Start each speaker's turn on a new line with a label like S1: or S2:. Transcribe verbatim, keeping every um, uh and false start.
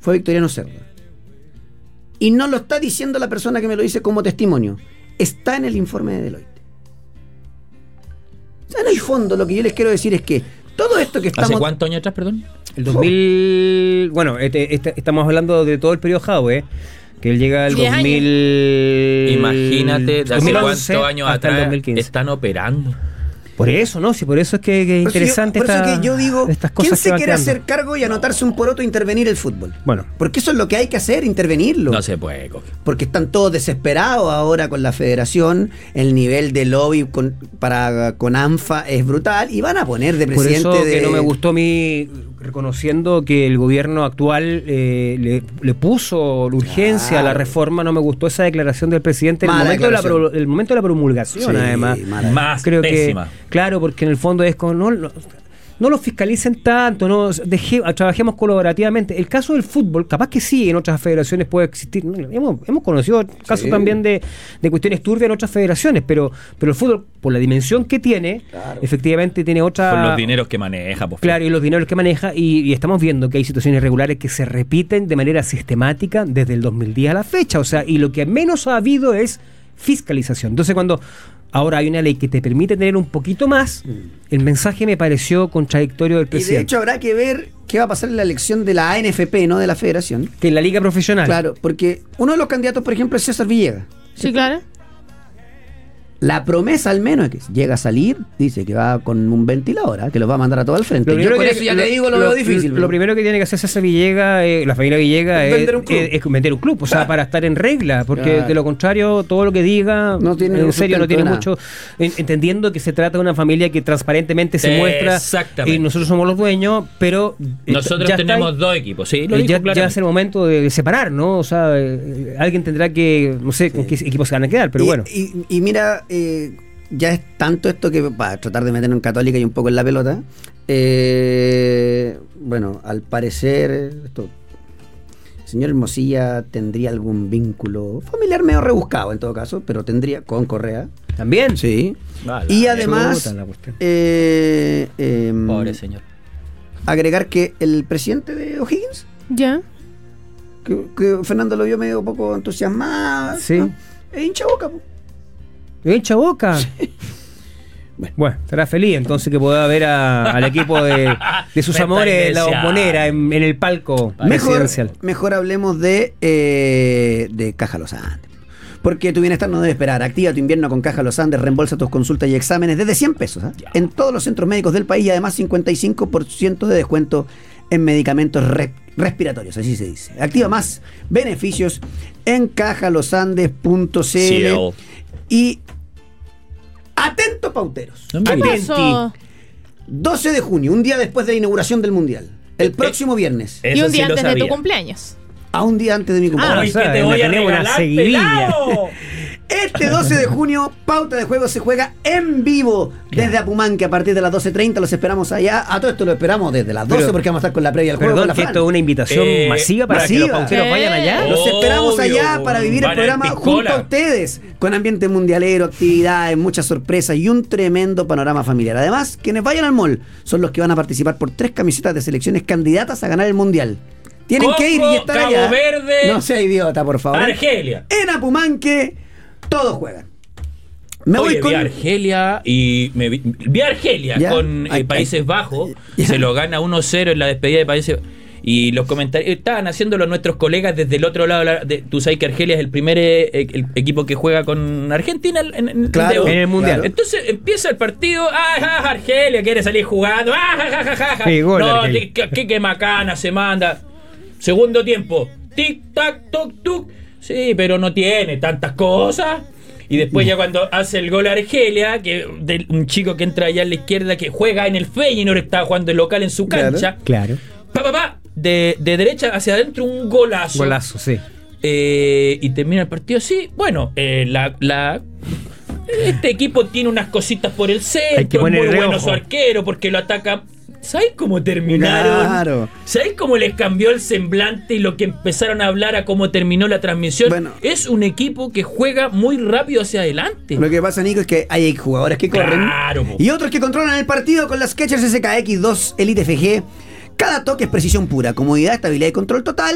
S1: fue Victoriano Cerda. Y no lo está diciendo la persona que me lo dice como testimonio. Está en el informe de Deloitte. O sea, en el fondo lo que yo les quiero decir es que todo esto que estamos...
S2: ¿Hace cuántos años atrás, perdón?
S3: El dos mil... Bueno, este, este, estamos hablando de todo el periodo Jadwe, que él llega al dos mil...
S2: Imagínate, de hace cuántos años
S3: hasta
S2: atrás
S3: el dos mil quince.
S2: Están operando.
S3: Por eso, ¿no? Sí, por eso es que, que es interesante.
S1: Por eso, por
S3: esta,
S1: eso que yo digo,
S3: estas cosas
S1: ¿quién se
S3: que
S1: quiere
S3: van
S1: hacer cargo y anotarse un poroto e intervenir el fútbol?
S3: Bueno.
S1: Porque eso es lo que hay que hacer, intervenirlo.
S2: No se puede, Coque.
S1: Porque están todos desesperados ahora con la federación, el nivel de lobby con, para, con ANFA es brutal y van a poner de presidente.
S3: Por eso
S1: de...
S3: que no me gustó a mí, reconociendo que el gobierno actual eh, le, le puso la urgencia
S1: Claro.
S3: a la reforma, no me gustó esa declaración del presidente en el
S1: Mala
S3: momento, de la,
S1: declaración.
S3: pro- el momento de la promulgación,
S1: Sí,
S3: además.
S1: mala.
S2: Más
S3: Creo
S2: pésima.
S3: que, claro, porque en el fondo es como, no, no, no lo fiscalicen tanto, no deje, trabajemos colaborativamente. El caso del fútbol, capaz que sí, en otras federaciones puede existir. No, hemos, hemos conocido casos
S1: Sí.
S3: también de, de cuestiones turbias en otras federaciones, pero, pero el fútbol, por la dimensión que tiene,
S1: Claro.
S3: efectivamente tiene otra...
S2: Por los dineros que maneja, pues.
S3: Claro, y los dineros que maneja, y, y estamos viendo que hay situaciones irregulares que se repiten de manera sistemática desde el dos mil diez a la fecha, o sea, y lo que menos ha habido es fiscalización. Entonces, cuando ahora hay una ley que te permite tener un poquito más, el mensaje me pareció contradictorio del
S1: Y de
S3: presidente.
S1: hecho habrá que ver qué va a pasar en la elección de la A N F P, no de la federación.
S3: Que en la liga profesional.
S1: Claro, porque uno de los candidatos, por ejemplo, es César Villegas.
S4: Sí, claro.
S1: La promesa al menos es que llega a salir, dice que va con un ventilador, ¿eh? Que los va a mandar a todo al frente.
S3: Lo
S1: Yo
S3: primero
S1: con
S3: que-
S1: eso ya
S3: lo-
S1: te digo lo,
S3: lo-
S1: veo difícil.
S3: Lo,
S1: pero-
S3: primero que tiene que hacer César Villegas, eh, la familia Villegas,
S1: Es
S3: es,
S1: vender un club.
S3: es- es vender un club, o sea, para estar en regla, porque
S1: Claro.
S3: de lo contrario, todo lo que diga,
S1: No tiene
S3: en serio, no
S1: sustento
S3: tiene
S1: de nada.
S3: mucho. en- entendiendo que se trata de una familia que transparentemente se muestra
S2: Exactamente.
S3: y nosotros somos los dueños, pero eh,
S2: Nosotros
S3: ya está
S2: tenemos
S3: ahí.
S2: dos equipos, sí, lo
S3: Eh,
S2: dijo
S3: ya, ya
S2: claramente.
S3: es el momento de separar, ¿no? O sea, eh, alguien tendrá que, no sé con qué equipos se van a quedar, pero
S1: y,
S3: bueno.
S1: Y, y mira, eh, ya es tanto esto que para tratar de meternos en Católica y un poco en la pelota. eh, bueno, al parecer, esto, el señor Hermosilla tendría algún vínculo familiar medio rebuscado en todo caso, pero tendría con Correa.
S3: También.
S1: Sí.
S2: Ah, la
S1: Y además,
S3: chuta la cuestión.
S1: eh, eh,
S2: Pobre señor.
S1: agregar que el presidente de O'Higgins,
S4: Ya.
S1: que, que Fernando lo vio medio poco entusiasmado,
S3: Sí.
S1: ¿no? Es hincha boca, po.
S3: Hincha boca.
S1: Bueno.
S3: Bueno, estará feliz entonces que pueda ver a- al equipo de, de sus
S2: Me
S3: amores en la
S2: está
S3: bombonera, en, en el palco
S1: Mejor,
S3: presidencial.
S1: mejor hablemos de, eh, de Caja Los Andes. Porque tu bienestar no debe esperar. Activa tu invierno con Caja Los Andes. Reembolsa tus consultas y exámenes desde cien pesos. ¿eh? En todos los centros médicos del país y además cincuenta y cinco por ciento de descuento en medicamentos re- respiratorios. Así se dice. Activa más beneficios en cajalosandes punto c l.
S2: Cielo.
S1: Y atento, pauteros.
S2: No me
S4: ¿Qué
S2: digas.
S4: pasó?
S1: doce de junio, un día después de la inauguración del Mundial. El
S2: Eh,
S1: próximo viernes.
S2: Eso
S4: Y un
S2: sí
S4: día
S2: lo
S4: antes de tu
S2: sabía.
S4: cumpleaños.
S1: A un día antes de mi cumpleaños.
S2: Ay,
S3: o sea,
S2: que te
S3: me
S2: voy a
S3: tenemos una
S2: regalar,
S3: seguidilla.
S2: pelao.
S1: Este doce de junio, Pauta de Juego se juega en vivo desde Apumanque a partir de las doce treinta. Los esperamos allá. A todo esto lo esperamos desde las doce
S3: Pero-
S1: porque vamos a estar con la previa del juego.
S3: Perdón,
S1: con la
S3: que
S1: Fran.
S3: esto es una invitación
S2: Eh,
S3: masiva para
S1: masiva.
S3: que los pauteros
S4: Sí.
S3: vayan allá.
S1: Los
S2: Obvio,
S1: esperamos allá para vivir el
S2: van en
S1: programa
S2: piscola.
S1: junto a ustedes, con ambiente mundialero, actividades, muchas sorpresas y un tremendo panorama familiar. Además, quienes vayan al mall son los que van a participar por tres camisetas de selecciones candidatas a ganar el mundial. Tienen
S2: Coco,
S1: que ir y estar
S2: Cabo
S1: allá.
S2: Verde,
S1: No sea idiota, por favor.
S2: Argelia.
S1: En Apumanque, todos juegan. Me
S2: Oye,
S1: voy con...
S2: vi a Argelia y me vi, vi a Argelia
S1: Ya.
S2: con eh,
S1: Ay,
S2: Países
S1: ay.
S2: Bajos,
S1: Ya.
S2: se lo gana uno cero en la despedida de Países y los comentarios estaban haciéndolo nuestros colegas desde el otro lado. la- De, tú sabes que Argelia es el primer eh, el equipo que juega con Argentina en, en- en-
S1: Claro,
S2: de-
S3: en el Mundial.
S1: claro.
S2: Entonces empieza el partido, ah, ja, ja, Argelia quiere salir jugando, ah, ja, ja, ja, ja, ja.
S3: Sí, gol,
S2: no,
S3: Argelia.
S2: qué, qué, qué macana se manda. Segundo tiempo, tic, tac, toc, tuc. Sí, pero no tiene tantas cosas. Y después ya cuando hace el gol Argelia, que de un chico que entra allá a la izquierda, que juega en el Feyenoord, está jugando el local en su
S1: Claro.
S2: cancha.
S3: Claro.
S2: Pa, pa, pa, de, de derecha hacia adentro un golazo.
S3: Golazo, sí.
S2: Eh, y termina el partido así. Bueno, eh, la, la este equipo tiene unas cositas por el
S3: Hay que
S2: centro, es muy
S3: ponerle
S2: bueno
S3: ojo.
S2: su arquero porque lo ataca. ¿Sabes cómo terminaron?
S1: Claro.
S2: ¿Sabes cómo les cambió el semblante y lo que empezaron a hablar a cómo terminó la transmisión?
S1: Bueno.
S2: Es un equipo que juega muy rápido hacia adelante.
S1: Lo que pasa, Nico, es que hay jugadores que corren
S2: Claro, po.
S1: y otros que controlan el partido con las Skechers S K X dos Elite F G. Cada toque es precisión pura, comodidad, estabilidad y control total.